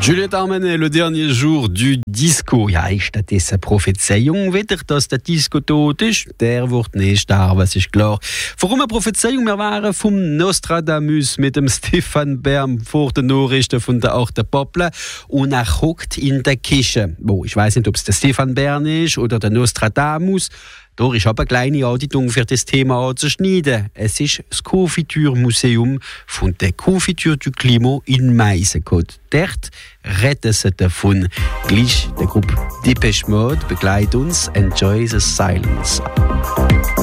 Juliette Armanet, le dernier jour du Disco. Ja, ich hatte sa Prophezeiung wieder, dass der Disco tot ist. Der wird nicht sterben, das ist klar. Warum eine Prophezeiung? Wir waren vom Nostradamus mit dem Stefan Bern vor den Nachrichten von der 8. Pople und er hockt in der Küche. Ich weiß nicht, ob es der Stefan Bern ist oder der Nostradamus. Da ist aber eine kleine Anleitung für das Thema anzuschneiden. Es ist das Konfitürmuseum von der Konfiture du Climat in Meisenkot. Dort retten sie davon. Gleich der Gruppe Depeche Mode begleitet uns. Enjoy the silence.